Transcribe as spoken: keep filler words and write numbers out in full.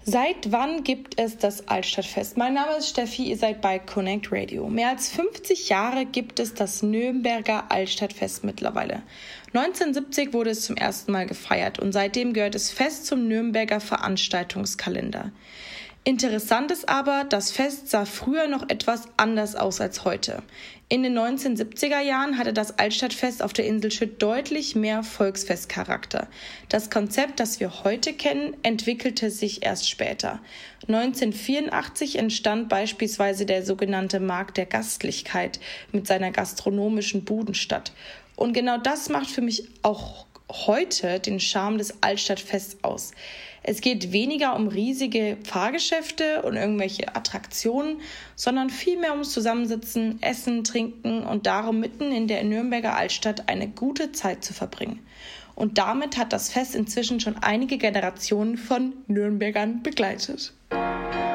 Seit wann gibt es das Altstadtfest? Mein Name ist Steffi, ihr seid bei Connect Radio. Mehr als fünfzig Jahre gibt es das Nürnberger Altstadtfest mittlerweile. neunzehnhundertsiebzig wurde es zum ersten Mal gefeiert und seitdem gehört es fest zum Nürnberger Veranstaltungskalender. Interessant ist aber, das Fest sah früher noch etwas anders aus als heute. In den neunzehnhundertsiebziger Jahren hatte das Altstadtfest auf der Insel Schütt deutlich mehr Volksfestcharakter. Das Konzept, das wir heute kennen, entwickelte sich erst später. neunzehnhundertvierundachtzig entstand beispielsweise der sogenannte Markt der Gastlichkeit mit seiner gastronomischen Budenstadt. Und genau das macht für mich auch heute den Charme des Altstadtfests aus. Es geht weniger um riesige Fahrgeschäfte und irgendwelche Attraktionen, sondern vielmehr ums Zusammensitzen, Essen, Trinken und darum, mitten in der Nürnberger Altstadt eine gute Zeit zu verbringen. Und damit hat das Fest inzwischen schon einige Generationen von Nürnbergern begleitet.